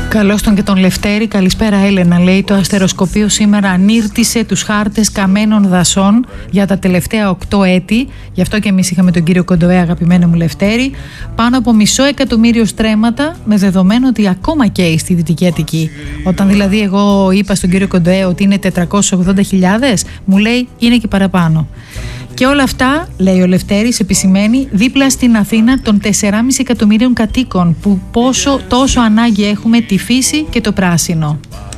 Καλώς τον και τον Λευτέρη. Καλησπέρα Έλενα. Λέει το αστεροσκοπείο σήμερα ανήρτησε τους χάρτες καμένων δασών για τα τελευταία 8 έτη. Γι' αυτό και εμείς είχαμε τον κύριο Κοντοέ, αγαπημένο μου Λευτέρη. Πάνω από 500.000 στρέμματα, με δεδομένο ότι ακόμα καίει στη Δυτική Αττική. Όταν δηλαδή εγώ είπα στον κύριο Κοντοέ ότι είναι 480.000, μου λέει είναι και παραπάνω. Και όλα αυτά, λέει ο Λευτέρης, επισημαίνει δίπλα στην Αθήνα των 4,5 εκατομμύριων κατοίκων που τόσο ανάγκη έχουμε τη φύση και το πράσινο.